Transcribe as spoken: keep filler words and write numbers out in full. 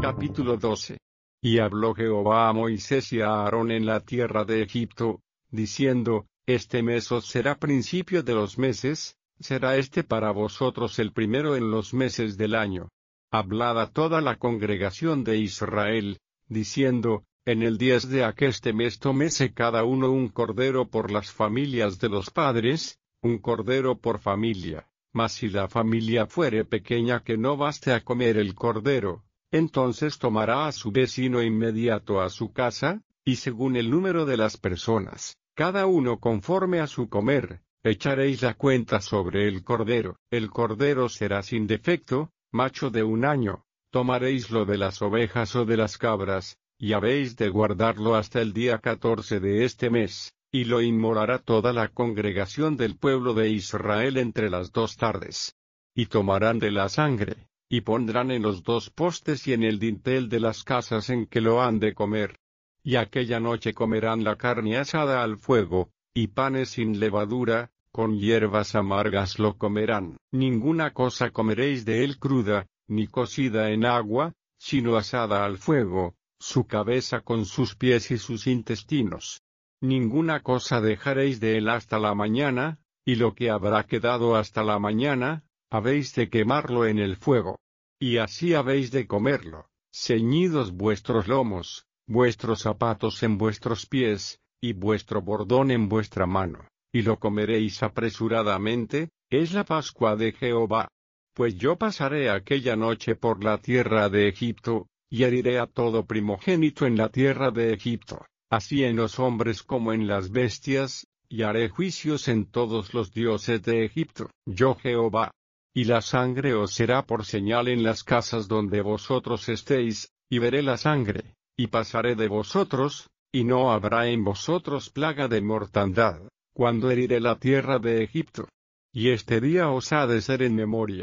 Capítulo doce. Y habló Jehová a Moisés y a Aarón en la tierra de Egipto, diciendo, Este mes os será principio de los meses, será este para vosotros el primero en los meses del año. Hablad a toda la congregación de Israel, diciendo, En el diez de aqueste mes tomése cada uno un cordero por las familias de los padres, un cordero por familia. Mas si la familia fuere pequeña que no baste a comer el cordero, entonces tomará a su vecino inmediato a su casa, y según el número de las personas, cada uno conforme a su comer, echaréis la cuenta sobre el cordero. El cordero será sin defecto, macho de un año. Tomaréis lo de las ovejas o de las cabras, y habéis de guardarlo hasta el día catorce de este mes, y lo inmolará toda la congregación del pueblo de Israel entre las dos tardes. Y tomarán de la sangre, y pondrán en los dos postes y en el dintel de las casas en que lo han de comer. Y aquella noche comerán la carne asada al fuego, y panes sin levadura, con hierbas amargas lo comerán. Ninguna cosa comeréis de él cruda, ni cocida en agua, sino asada al fuego, su cabeza con sus pies y sus intestinos. Ninguna cosa dejaréis de él hasta la mañana, y lo que habrá quedado hasta la mañana, habéis de quemarlo en el fuego. Y así habéis de comerlo, ceñidos vuestros lomos, vuestros zapatos en vuestros pies, y vuestro bordón en vuestra mano, y lo comeréis apresuradamente, es la Pascua de Jehová. Pues yo pasaré aquella noche por la tierra de Egipto, y heriré a todo primogénito en la tierra de Egipto, así en los hombres como en las bestias, y haré juicios en todos los dioses de Egipto, yo Jehová. Y la sangre os será por señal en las casas donde vosotros estéis, y veré la sangre, y pasaré de vosotros, y no habrá en vosotros plaga de mortandad, cuando heriré la tierra de Egipto. Y este día os ha de ser en memoria.